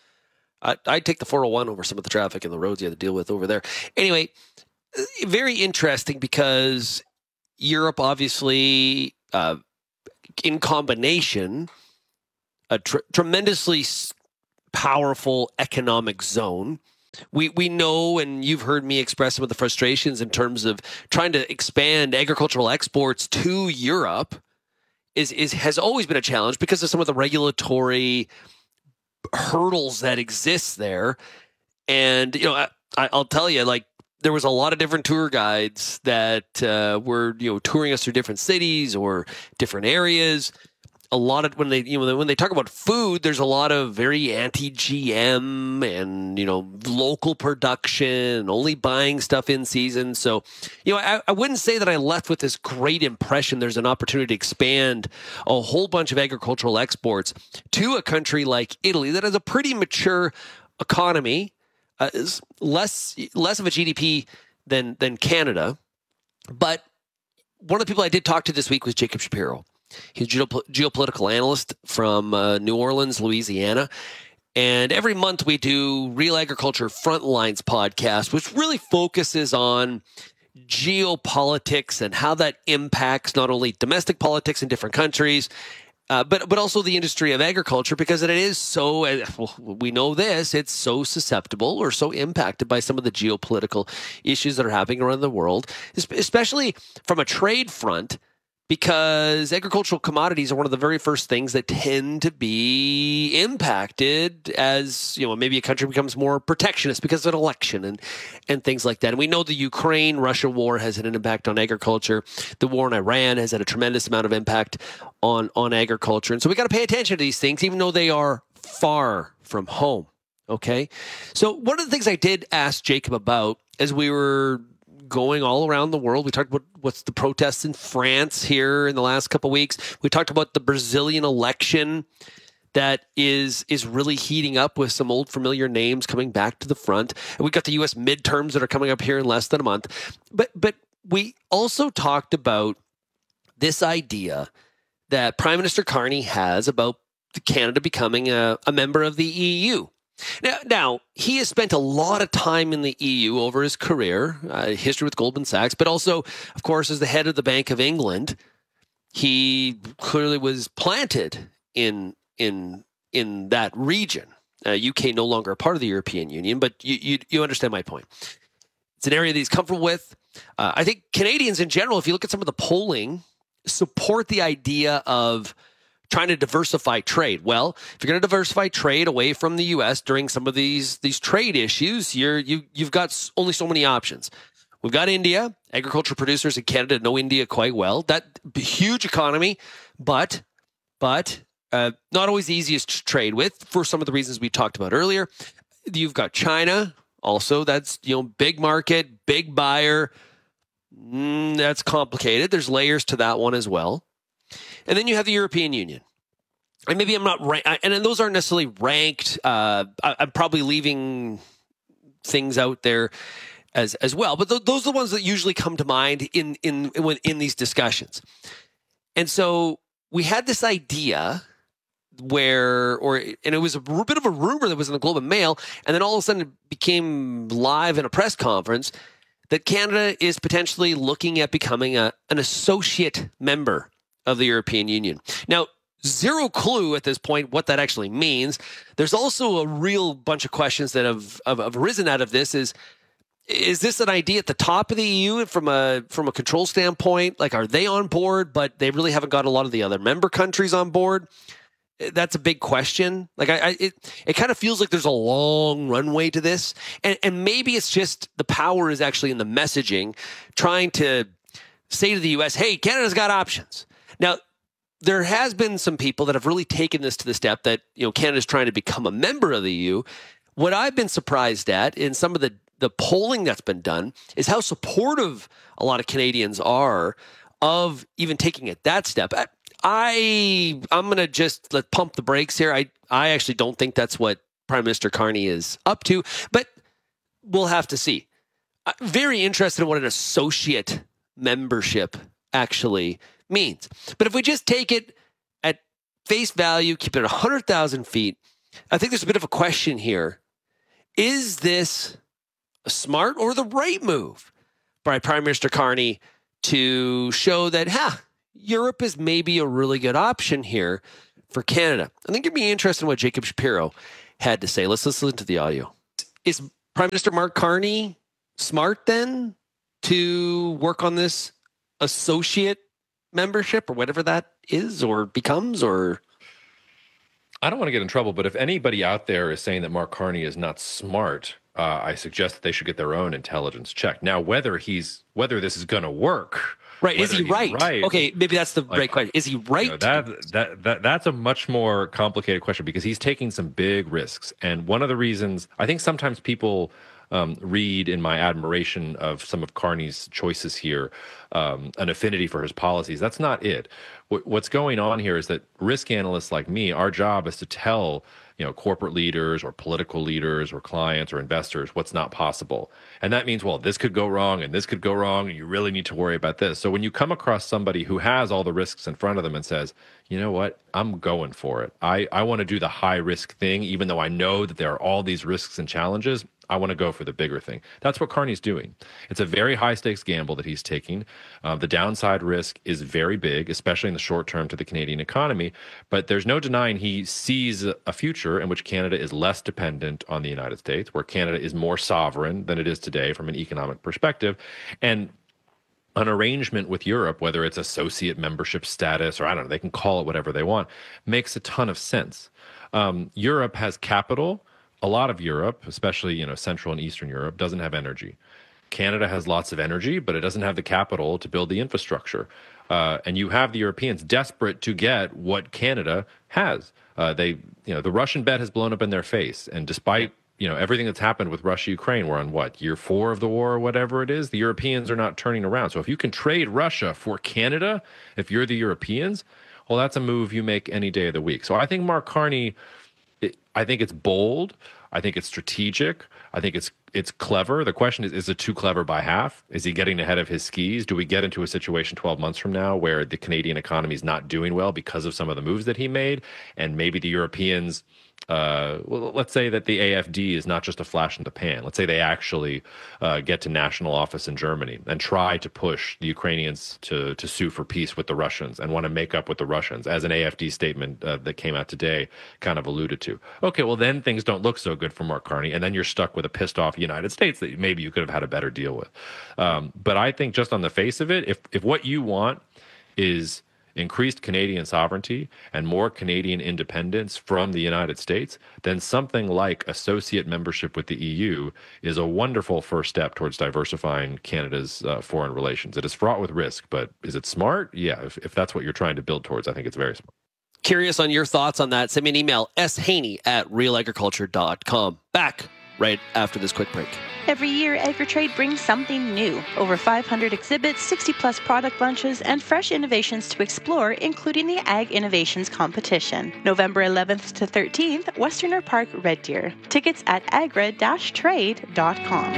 [SPEAKER 25] I, I'd take the four oh one over some of the traffic and the roads you had to deal with over there. Anyway, very interesting because Europe, obviously, uh, in combination, a tr- tremendously powerful economic zone. We we know, and you've heard me express some of the frustrations in terms of trying to expand agricultural exports to Europe is is has always been a challenge because of some of the regulatory hurdles that exist there. And you know, I, I'll tell you, like, there was a lot of different tour guides that uh, were, you know, touring us through different cities or different areas. A lot of when they, you know, when they talk about food, there's a lot of very anti-G M and, you know, local production, only buying stuff in season. So, you know, I, I wouldn't say that I left with this great impression. There's an opportunity to expand a whole bunch of agricultural exports to a country like Italy that has a pretty mature economy. Uh, is less less of a G D P than than Canada, but one of the people I did talk to this week was Jacob Shapiro. He's a geop- geopolitical analyst from uh, New Orleans, Louisiana, and every month we do Real Agriculture Frontlines podcast, which really focuses on geopolitics and how that impacts not only domestic politics in different countries, Uh, but but also the industry of agriculture, because it is so, uh, well, we know this, it's so susceptible or so impacted by some of the geopolitical issues that are happening around the world, especially from a trade front. because agricultural commodities are one of the very first things that tend to be impacted as, you know, maybe a country becomes more protectionist because of an election and, and things like that. And we know the Ukraine-Russia war has had an impact on agriculture. The war in Iran has had a tremendous amount of impact on, on agriculture. And so we got to pay attention to these things, even though they are far from home. Okay? So one of the things I did ask Jacob about as we were going all around the world. We talked about what's the protests in France here in the last couple of weeks. We talked about the Brazilian election that is is really heating up with some old familiar names coming back to the front. And we've got the U S midterms that are coming up here in less than a month. But but we also talked about this idea that Prime Minister Carney has about Canada becoming a, a member of the E U. Now, now, he has spent a lot of time in the E U over his career, uh, history with Goldman Sachs, but also, of course, as the head of the Bank of England, he clearly was planted in in in that region. Uh, U K no longer a part of the European Union, but you you, you understand my point. It's an area that he's comfortable with. Uh, I think Canadians in general, if you look at some of the polling, support the idea of trying to diversify trade. Well, if you're going to diversify trade away from the U S during some of these these trade issues, you're you you've got only so many options. We've got India. Agriculture producers in Canada know India quite well. That huge economy, but but uh, not always the easiest to trade with for some of the reasons we talked about earlier. You've got China. Also, that's, you know, big market, big buyer. Mm, that's complicated. There's layers to that one as well. And then you have the European Union. And maybe I'm not right. And then those aren't necessarily ranked. Uh, I, I'm probably leaving things out there as as well. But th- those are the ones that usually come to mind in in in, in these discussions. And so we had this idea where, or and it was a bit of a rumor that was in the Globe and Mail, and then all of a sudden it became live in a press conference that Canada is potentially looking at becoming a, an associate member of the European Union. Now, zero clue at this point what that actually means. There's also a real bunch of questions that have, have, have arisen out of this. Is is this an idea at the top of the E U from a from a control standpoint? Like, are they on board, but they really haven't got a lot of the other member countries on board? That's a big question. Like, I, I it it kind of feels like there's a long runway to this, and and maybe it's just the power is actually in the messaging, trying to say to the U S, "Hey, Canada's got options." Now, there has been some people that have really taken this to the step that, you know, Canada's trying to become a member of the E U. What I've been surprised at in some of the, the polling that's been done is how supportive a lot of Canadians are of even taking it that step. I, I I'm going to just let pump the brakes here. I, I actually don't think that's what Prime Minister Carney is up to, but we'll have to see. I'm very interested in what an associate membership actually means. But if we just take it at face value, keep it at one hundred thousand feet, I think there's a bit of a question here. Is this a smart or the right move by Prime Minister Carney to show that, ha, Europe is maybe a really good option here for Canada? I think it'd be interesting what Jacob Shapiro had to say. Let's listen to the audio. Is Prime Minister Mark Carney smart then to work on this associate membership or whatever that is or becomes? Or
[SPEAKER 2] I don't want to get in trouble, but if anybody out there is saying that Mark Carney is not smart, uh, I suggest that they should get their own intelligence checked. Now, whether he's whether this is going to work,
[SPEAKER 25] right? Is he right? right? Okay, maybe that's the like, right question. Is he right?
[SPEAKER 2] You know, that that that that's a much more complicated question because he's taking some big risks, and one of the reasons I think sometimes people Um, read in my admiration of some of Carney's choices here, um, an affinity for his policies. That's not it. W- what's going on here is that risk analysts like me, our job is to tell, you know, corporate leaders or political leaders or clients or investors what's not possible. And that means, well, this could go wrong and this could go wrong and you really need to worry about this. So when you come across somebody who has all the risks in front of them and says, you know what, I'm going for it. I, I want to do the high risk thing, even though I know that there are all these risks and challenges. I want to go for the bigger thing. That's what Carney's doing. It's a very high stakes gamble that he's taking. Uh, the downside risk is very big, especially in the short term to the Canadian economy. But there's no denying he sees a future in which Canada is less dependent on the United States, where Canada is more sovereign than it is today from an economic perspective. And an arrangement with Europe, whether it's associate membership status or I don't know, they can call it whatever they want, makes a ton of sense. Um, Europe has capital. A lot of Europe, especially, you know, Central and Eastern Europe, doesn't have energy. Canada has lots of energy, but it doesn't have the capital to build the infrastructure. Uh, and you have the Europeans desperate to get what Canada has. Uh, they, you know, the Russian bet has blown up in their face. And despite, you know, everything that's happened with Russia, Ukraine, we're on what, year four of the war or whatever it is, the Europeans are not turning around. So if you can trade Russia for Canada, if you're the Europeans, well, that's a move you make any day of the week. So I think Mark Carney, it, I think it's bold. I think it's strategic. I think it's it's clever. The question is, is it too clever by half? Is he getting ahead of his skis? Do we get into a situation twelve months from now where the Canadian economy is not doing well because of some of the moves that he made? And maybe the Europeans, uh, well, let's say that the A F D is not just a flash in the pan. Let's say they actually uh, get to national office in Germany and try to push the Ukrainians to, to sue for peace with the Russians and want to make up with the Russians, as an A F D statement uh, that came out today kind of alluded to. Okay, well, then things don't look so good for Mark Carney, and then you're stuck with a pissed off United States that maybe you could have had a better deal with. Um, but I think just on the face of it, if if what you want is increased Canadian sovereignty and more Canadian independence from the United States, then something like associate membership with the E U is a wonderful first step towards diversifying Canada's uh, foreign relations. It is fraught with risk, but is it smart? Yeah, if, if that's what you're trying to build towards, I think it's very smart.
[SPEAKER 25] Curious on your thoughts on that? Send me an email, shaney at real agriculture dot com. Back right after this quick break.
[SPEAKER 3] Every year, AgriTrade brings something new. Over five hundred exhibits, sixty plus product launches, and fresh innovations to explore, including the Ag Innovations Competition. November eleventh to thirteenth, Westerner Park, Red Deer. Tickets at agra dash trade dot com.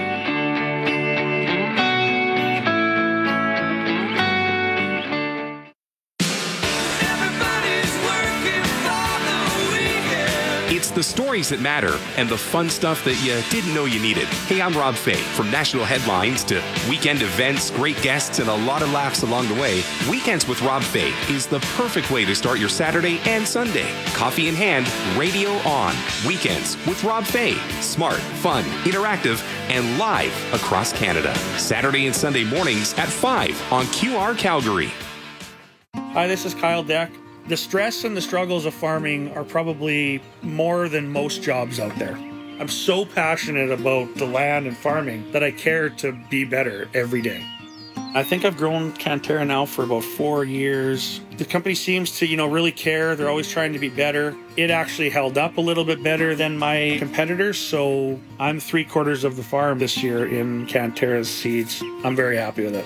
[SPEAKER 12] It's the stories that matter and the fun stuff that you didn't know you needed. Hey, I'm Rob Fay. From national headlines to weekend events, great guests, and a lot of laughs along the way, Weekends with Rob Fay is the perfect way to start your Saturday and Sunday. Coffee in hand, radio on. Weekends with Rob Fay. Smart, fun, interactive, and live across Canada. Saturday and Sunday mornings at five on Q R Calgary.
[SPEAKER 9] Hi, this is Kyle Deck. The stress and the struggles of farming are probably more than most jobs out there. I'm so passionate about the land and farming that I care to be better every day. I think I've grown Canterra now for about four years. The company seems to, you know, really care. They're always trying to be better. It actually held up a little bit better than my competitors, so I'm three quarters of the farm this year in Canterra's seeds. I'm very happy with it.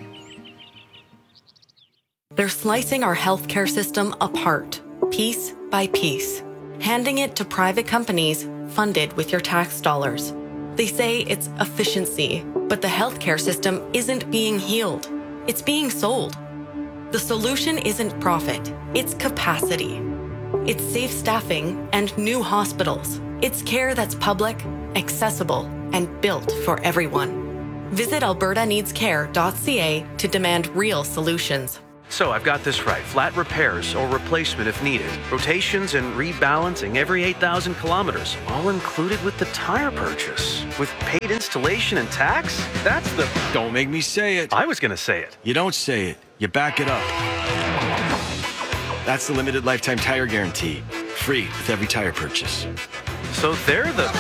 [SPEAKER 13] They're slicing our healthcare system apart, piece by piece, handing it to private companies funded with your tax dollars. They say it's efficiency, but the healthcare system isn't being healed. It's being sold. The solution isn't profit, it's capacity. It's safe staffing and new hospitals. It's care that's public, accessible, and built for everyone. Visit alberta needs care dot c a to demand real solutions.
[SPEAKER 14] So I've got this right. Flat repairs or replacement if needed. Rotations and rebalancing every eight thousand kilometers. All included with the tire purchase. With paid installation and tax? That's the...
[SPEAKER 16] Don't make me say it.
[SPEAKER 14] I was going to say it.
[SPEAKER 16] You don't say it. You back it up. That's the limited lifetime tire guarantee. Free with every tire purchase.
[SPEAKER 14] So they're the...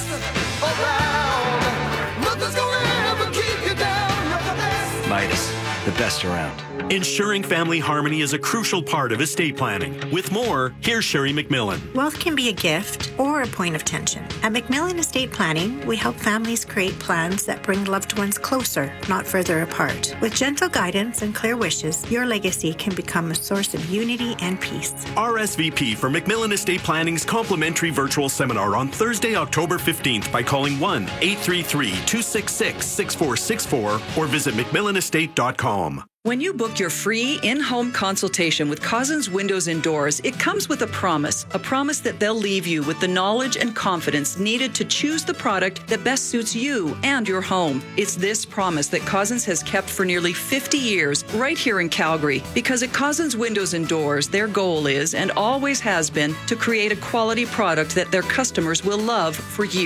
[SPEAKER 16] Midas, the best around.
[SPEAKER 17] Ensuring family harmony is a crucial part of estate planning. With more, here's Sherry McMillan.
[SPEAKER 19] Wealth can be a gift or a point of tension. At McMillan Estate Planning, we help families create plans that bring loved ones closer, not further apart. With gentle guidance and clear wishes, your legacy can become a source of unity and peace.
[SPEAKER 17] R S V P for McMillan Estate Planning's complimentary virtual seminar on Thursday, October fifteenth by calling one eight three three, two six six, six four six four or visit mcmillan estate dot com.
[SPEAKER 20] When you book your free in-home consultation with Cousins Windows and Doors, it comes with a promise, a promise that they'll leave you with the knowledge and confidence needed to choose the product that best suits you and your home. It's this promise that Cousins has kept for nearly fifty years right here in Calgary, because at Cousins Windows and Doors, their goal is and always has been to create a quality product that their customers will love for years.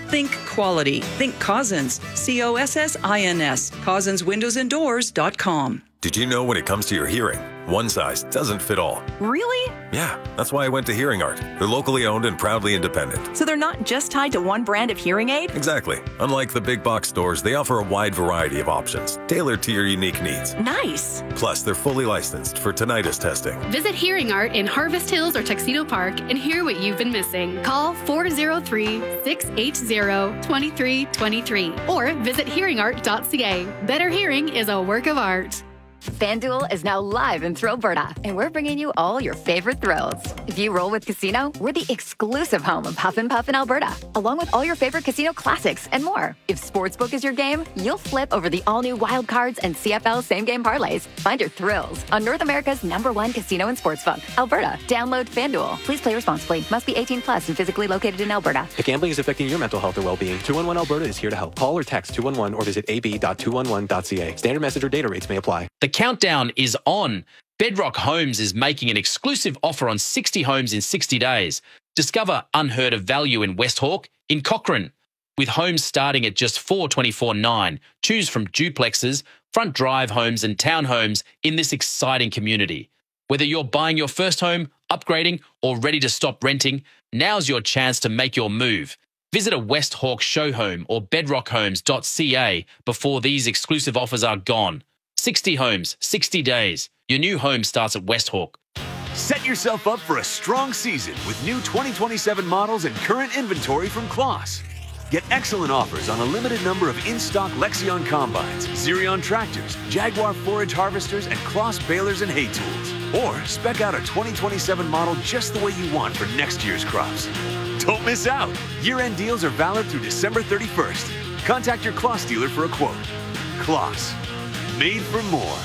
[SPEAKER 20] Think quality. Think Cozzens. C O S S I N S. Cozzens Windows and Doors dot com.
[SPEAKER 1] Did you know when it comes to your hearing, one size doesn't fit all?
[SPEAKER 4] Really?
[SPEAKER 1] Yeah, that's why I went to Hearing Art. They're locally owned and proudly independent.
[SPEAKER 4] So they're not just tied to one brand of hearing aid?
[SPEAKER 1] Exactly. Unlike the big box stores, they offer a wide variety of options, tailored to your unique needs.
[SPEAKER 4] Nice.
[SPEAKER 1] Plus, they're fully licensed for tinnitus testing.
[SPEAKER 5] Visit Hearing Art in Harvest Hills or Tuxedo Park and hear what you've been missing. Call four oh three, six eight zero, two three two three or visit hearing art dot c a. Better hearing is a work of art.
[SPEAKER 6] FanDuel is now live in Thrillberta, and we're bringing you all your favorite thrills. If you roll with Casino, we're the exclusive home of Huff and Puff in Alberta, along with all your favorite casino classics and more. If Sportsbook is your game, you'll flip over the all-new Wild Cards and C F L same-game parlays. Find your thrills on North America's number one casino and sportsbook, Alberta. Download FanDuel. Please play responsibly. Must be eighteen plus and physically located in Alberta.
[SPEAKER 7] If gambling is affecting your mental health or well-being, two one one Alberta is here to help. Call or text two one one or visit a b dot two one one dot c a. Standard message or data rates may apply.
[SPEAKER 21] The countdown is on. Bedrock Homes is making an exclusive offer on sixty homes in sixty days. Discover unheard of value in West Hawke, in Cochrane. With homes starting at just four hundred twenty-four thousand nine hundred dollars. Choose from duplexes, front drive homes and townhomes in this exciting community. Whether you're buying your first home, upgrading, or ready to stop renting, now's your chance to make your move. Visit a West Hawke show home or bedrock homes dot c a before these exclusive offers are gone. sixty homes, sixty days. Your new home starts at West Hawke.
[SPEAKER 22] Set yourself up for a strong season with new twenty twenty-seven models and current inventory from Claas. Get excellent offers on a limited number of in-stock Lexion combines, Xerion tractors, Jaguar forage harvesters, and Claas balers and hay tools. Or spec out a twenty twenty-seven model just the way you want for next year's crops. Don't miss out. Year-end deals are valid through December thirty-first. Contact your Claas dealer for a quote. Claas. Made for more.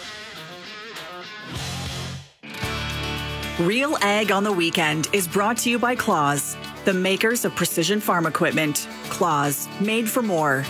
[SPEAKER 15] Real Ag on the Weekend is brought to you by Claas, the makers of precision farm equipment. Claas, made for more.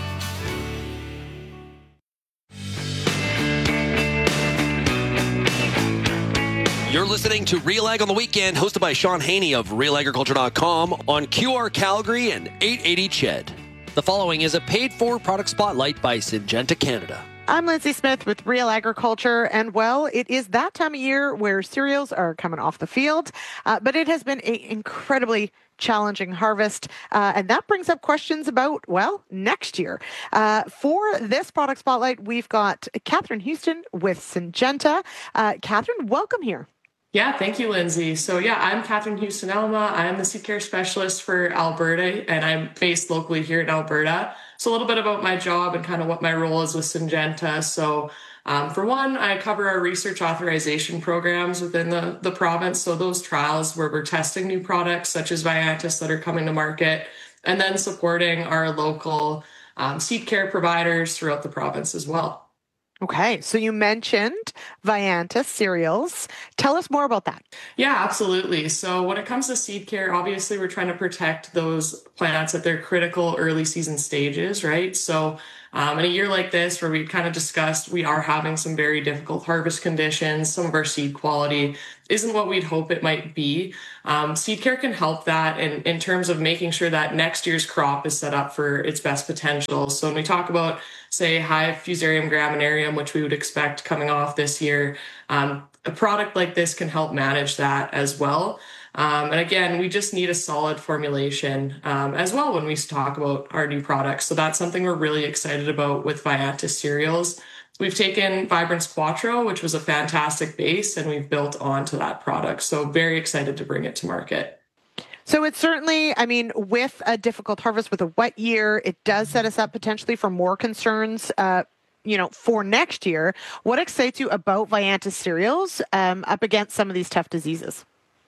[SPEAKER 25] You're listening to Real Ag on the Weekend, hosted by Sean Haney of real agriculture dot com on Q R Calgary and eight eighty C H E D. The following is a paid-for product spotlight by Syngenta Canada.
[SPEAKER 23] I'm Lindsay Smith with Real Agriculture, and well, it is that time of year where cereals are coming off the field, uh, but it has been an incredibly challenging harvest, uh, and that brings up questions about, well, next year. Uh, for this product spotlight, we've got Catherine Houston with Syngenta. Uh, Catherine, welcome here.
[SPEAKER 24] Yeah, thank you, Lindsay. So yeah, I'm Catherine Houston Elma. I'm the seed care specialist for Alberta, and I'm based locally here in Alberta. So a little bit about my job and kind of what my role is with Syngenta. So um, for one, I cover our research authorization programs within the, the province. So those trials where we're testing new products such as Viantis that are coming to market, and then supporting our local um, seed care providers throughout the province as well.
[SPEAKER 23] Okay, so you mentioned Viantis cereals. Tell us more about that.
[SPEAKER 24] Yeah, absolutely. So when it comes to seed care, obviously we're trying to protect those plants at their critical early season stages, right? So um, in a year like this, where we kind of discussed, we are having some very difficult harvest conditions. Some of our seed quality isn't what we'd hope it might be. Um, seed care can help that in, in terms of making sure that next year's crop is set up for its best potential. So when we talk about, say, high Fusarium graminearum, which we would expect coming off this year, um, a product like this can help manage that as well. Um, and again, we just need a solid formulation um, as well when we talk about our new products. So that's something we're really excited about with Viantis cereals. We've taken Vibrance Quattro, which was a fantastic base, and we've built onto that product. So very excited to bring it to market.
[SPEAKER 23] So it's certainly, I mean, with a difficult harvest, with a wet year, it does set us up potentially for more concerns, uh, you know, for next year. What excites you about Viantis cereals um, up against some of these tough diseases?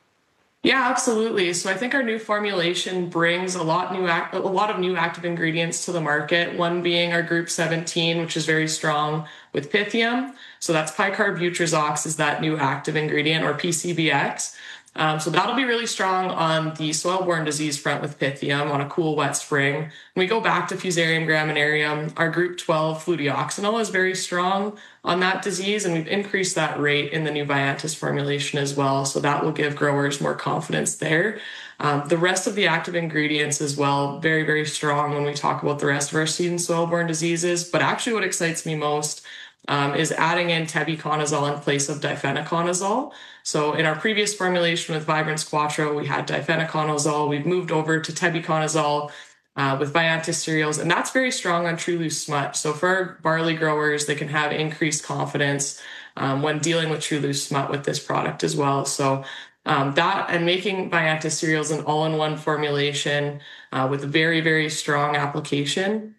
[SPEAKER 24] Yeah, absolutely. So I think our new formulation brings a lot new, act- a lot of new active ingredients to the market. One being our group seventeen, which is very strong with Pythium. So that's picarbutrizox is that new active ingredient, or P C B X. Um, so that'll be really strong on the soil-borne disease front with Pythium on a cool, wet spring. When we go back to Fusarium graminearum, our group twelve fludioxanil is very strong on that disease, and we've increased that rate in the new Viantis formulation as well. So that will give growers more confidence there. Um, the rest of the active ingredients as well, very, very strong when we talk about the rest of our seed and soil-borne diseases. But actually what excites me most um, is adding in tebuconazole in place of difenoconazole. So in our previous formulation with Vibrance Quattro, we had difenoconazole. We've moved over to tebuconazole uh, with Viantis cereals, and that's very strong on true loose smut. So for our barley growers, they can have increased confidence um, when dealing with true loose smut with this product as well. So Um, that and making Viantis cereals an all-in-one formulation uh, with a very, very strong application,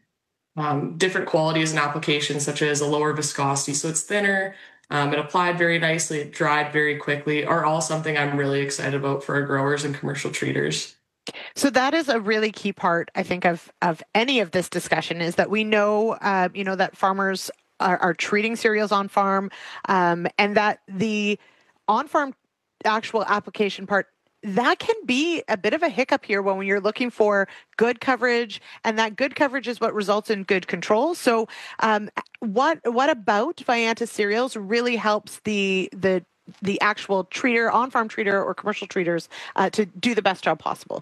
[SPEAKER 24] um, different qualities and applications such as a lower viscosity, so it's thinner, um, it applied very nicely, it dried very quickly, are all something I'm really excited about for our growers and commercial treaters.
[SPEAKER 23] So that is a really key part, I think, of of any of this discussion is that we know, uh, you know, that farmers are, are treating cereals on farm, um, and that the on-farm actual application part, that can be a bit of a hiccup here when you're looking for good coverage, and that good coverage is what results in good control. So um, what what about Viantis cereals really helps the the the actual treater, on-farm treater or commercial treaters uh, to do the best job possible?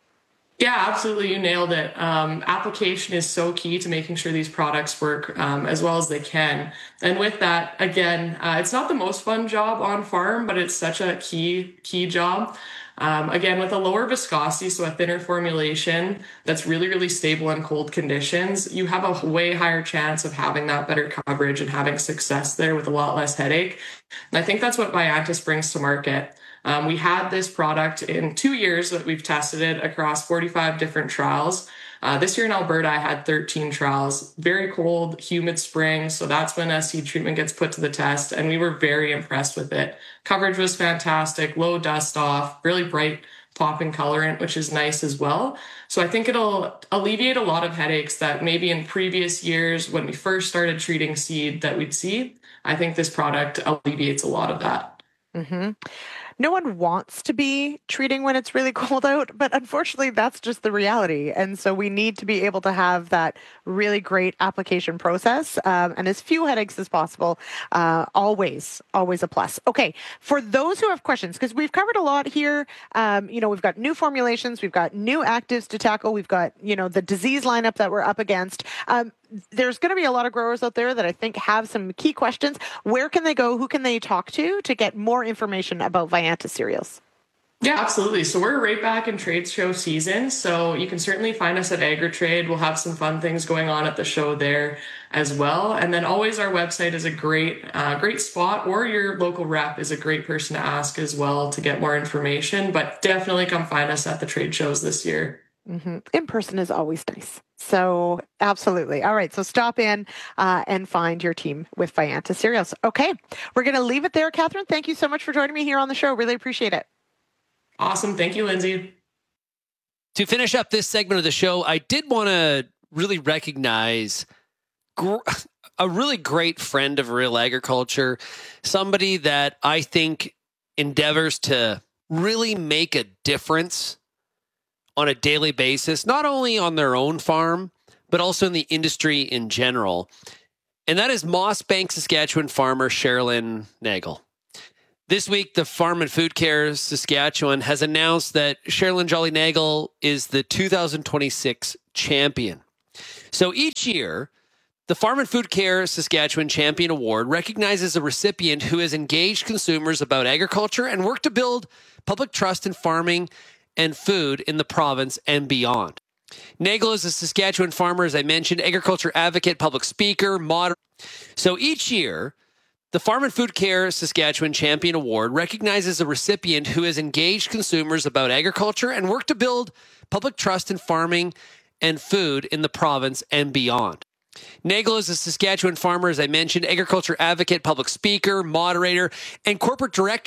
[SPEAKER 24] Yeah, absolutely. You nailed it. Um, application is so key to making sure these products work um, as well as they can. And with that, again, uh, it's not the most fun job on farm, but it's such a key, key job. Um, again, with a lower viscosity, so a thinner formulation that's really, really stable in cold conditions, you have a way higher chance of having that better coverage and having success there with a lot less headache. And I think that's what Viantis brings to market. Um, we had this product in two years that we've tested it across forty-five different trials. Uh, this year in Alberta, I had thirteen trials, very cold, humid spring. So that's when a seed treatment gets put to the test. And we were very impressed with it. Coverage was fantastic, low dust off, really bright popping colorant, which is nice as well. So I think it'll alleviate a lot of headaches that maybe in previous years when we first started treating seed that we'd see. I think this product alleviates a lot of that.
[SPEAKER 23] Mm-hmm. No one wants to be treating when it's really cold out, but unfortunately that's just the reality. And so we need to be able to have that really great application process um, and as few headaches as possible. Uh, always, always a plus. Okay, for those who have questions, because we've covered a lot here, um, you know, we've got new formulations, we've got new actives to tackle, we've got, you know, the disease lineup that we're up against. Um, there's going to be a lot of growers out there that I think have some key questions. Where can they go? Who can they talk to to get more information about Viantis cereals?
[SPEAKER 24] Yeah, absolutely. So we're right back in trade show season. So you can certainly find us at AgriTrade. We'll have some fun things going on at the show there as well. And then always our website is a great, uh, great spot, or your local rep is a great person to ask as well to get more information. But definitely come find us at the trade shows this year.
[SPEAKER 23] Mm-hmm. In person is always nice. So absolutely. All right. So stop in uh, and find your team with Viantis cereals. Okay. We're going to leave it there. Catherine, thank you so much for joining me here on the show. Really appreciate it.
[SPEAKER 24] Awesome. Thank you, Lindsay.
[SPEAKER 25] To finish up this segment of the show, I did want to really recognize gr- a really great friend of Real Agriculture, somebody that I think endeavors to really make a difference on a daily basis, not only on their own farm, but also in the industry in general. And that is Mossbank, Saskatchewan farmer Sherilyn Nagel. This week, the Farm and Food Care Saskatchewan has announced that Sherilyn Jolly Nagel is the two thousand twenty-six champion. So each year, the Farm and Food Care Saskatchewan Champion Award recognizes a recipient who has engaged consumers about agriculture and worked to build public trust in farming and food in the province and beyond. Nagel is a Saskatchewan farmer, as I mentioned, agriculture advocate, public speaker, moderator. So each year, the Farm and Food Care Saskatchewan Champion Award recognizes a recipient who has engaged consumers about agriculture and worked to build public trust in farming and food in the province and beyond. Nagel is a Saskatchewan farmer, as I mentioned, agriculture advocate, public speaker, moderator, and corporate director